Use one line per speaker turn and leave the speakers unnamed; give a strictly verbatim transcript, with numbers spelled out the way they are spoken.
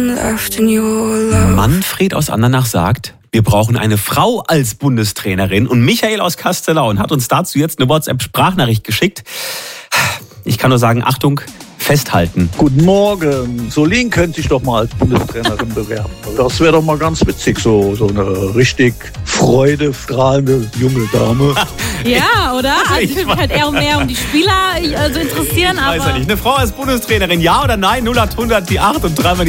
Manfred aus Andernach sagt, wir brauchen eine Frau als Bundestrainerin. Und Michael aus Kastellaun hat uns dazu jetzt eine WhatsApp-Sprachnachricht geschickt. Ich kann nur sagen, Achtung, festhalten.
Guten Morgen. Solin könnte sich doch mal als Bundestrainerin bewerben. Das wäre doch mal ganz witzig, so, so eine richtig freudestrahlende junge Dame.
Ja, oder? Also ich würde mich halt eher mehr um die Spieler also interessieren.
Ich weiß
aber
ja nicht. Eine Frau als Bundestrainerin, ja oder nein? null acht hundert, die acht und dreimal die